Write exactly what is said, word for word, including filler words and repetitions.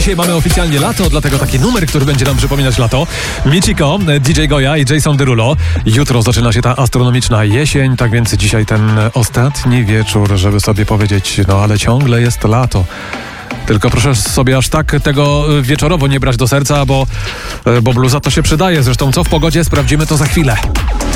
dzisiaj mamy oficjalnie lato, dlatego taki numer, który będzie nam przypominać lato. Michiko, D J Goja i Jason Derulo. Jutro zaczyna się ta astronomiczna jesień, tak więc dzisiaj ten ostatni wieczór, żeby sobie powiedzieć, no ale ciągle jest lato. Tylko proszę sobie aż tak tego wieczorowo nie brać do serca, bo, bo bluza to się przydaje. Zresztą co w pogodzie, sprawdzimy to za chwilę.